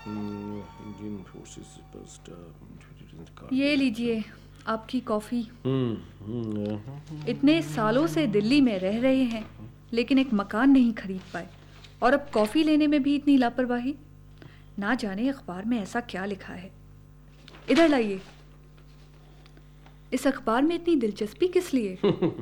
Indian forces superstar. ये लीजिए आपकी कॉफ़ी। इतने सालों से दिल्ली में रह रहे हैं लेकिन एक मकान नहीं खरीद पाए, और अब कॉफ़ी लेने में भी इतनी लापरवाही। ना जाने अखबार में ऐसा क्या लिखा है। इधर लाइए। इस अखबार में इतनी दिलचस्पी किस लिए?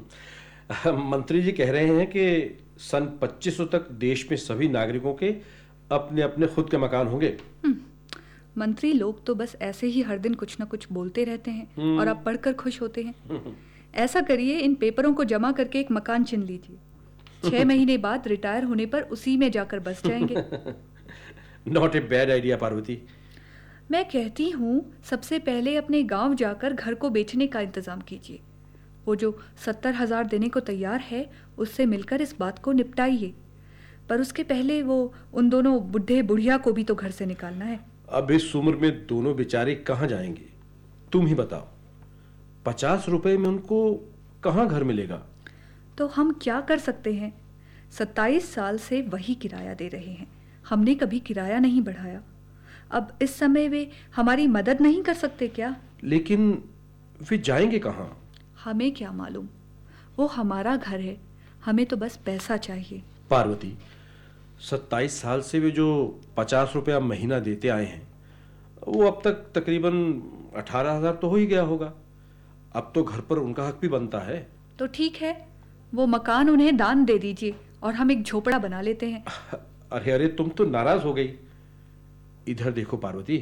मंत्री जी कह रहे हैं कि सन 2500 तक देश में सभी नागरिकों के अपने अपने खुद के मकान होंगे। मंत्री लोग तो बस ऐसे ही हर दिन कुछ ना कुछ बोलते रहते हैं और आप पढ़कर खुश होते हैं। ऐसा करिए, इन पेपरों को जमा करके एक मकान चुन लीजिए। 6 महीने बाद रिटायर होने पर उसी में जाकर बस जाएंगे। Not a bad idea Parvati. मैं कहती हूँ सबसे पहले अपने गांव जाकर घर को बेचने का इंतजाम कीजिए। वो जो 70,000 देने को तैयार है उससे मिलकर इस बात को निपटाइए। पर उसके पहले वो उन दोनों बुढ़े बुढ़िया को भी तो घर से निकालना है। अब इस उम्र में दोनों बेचारे कहाँ जाएंगे, तुम ही बताओ। 50 रुपए में उनको कहाँ घर मिलेगा? तो हम क्या कर सकते हैं? 27 साल से वही किराया दे रहे हैं, हमने कभी किराया नहीं बढ़ाया। अब इस समय वे हमारी मदद नहीं कर सकते क्या? लेकिन वे जाएंगे कहाँ? हमें क्या मालूम, वो हमारा घर है, हमें तो बस पैसा चाहिए। पार्वती, 27 साल से वे जो 50 रुपया महीना देते आए हैं वो अब तक तकरीबन 18,000 तो हो ही गया होगा। अब तो घर पर उनका हक भी बनता है। तो ठीक है, वो मकान उन्हें दान दे दीजिए और हम एक झोपड़ा बना लेते हैं। अरे तुम तो नाराज हो गई। इधर देखो पार्वती,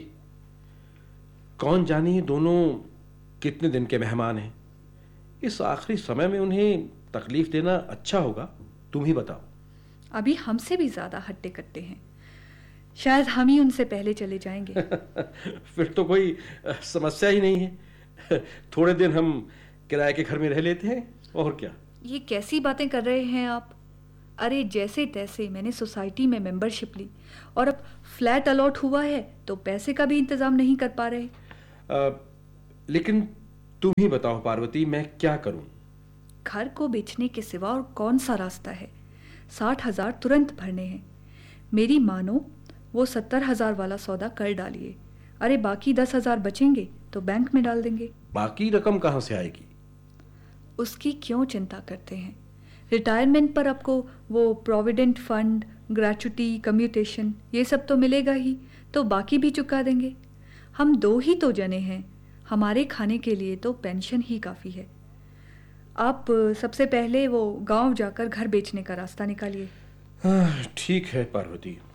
कौन जाने ये दोनों कितने दिन के मेहमान हैं। इस आखिरी समय में उन्हें तकलीफ देना अच्छा होगा? तुम ही बताओ। अभी हमसे भी ज्यादा हट्टे कट्टे हैं, शायद हम ही उनसे पहले चले जाएंगे। फिर तो कोई समस्या ही नहीं है। थोड़े दिन हम किराए के घर में रह लेते हैं, और क्या। ये कैसी बातें कर रहे हैं आप? अरे जैसे तैसे मैंने सोसाइटी में मेंबरशिप ली और अब फ्लैट अलॉट हुआ है तो पैसे का भी इंतजाम नहीं कर पा रहे। लेकिन तुम ही बताओ पार्वती, मैं क्या करूं? घर को बेचने के सिवा और कौन सा रास्ता है? 60,000 तुरंत भरने हैं। मेरी मानो वो 70,000 वाला सौदा कर डालिए। अरे बाकी 10,000 बचेंगे तो बैंक में डाल देंगे। बाकी रकम कहां से आएगी? उसकी क्यों चिंता करते हैं? रिटायरमेंट पर आपको वो प्रोविडेंट फंड, ग्रेचुटी, कम्यूटेशन ये सब तो मिलेगा ही, तो बाकी भी चुका देंगे। हम 2 ही तो जने हैं, हमारे खाने के लिए तो पेंशन ही काफ़ी है। आप सबसे पहले वो गांव जाकर घर बेचने का रास्ता निकालिए। ठीक है पार्वती।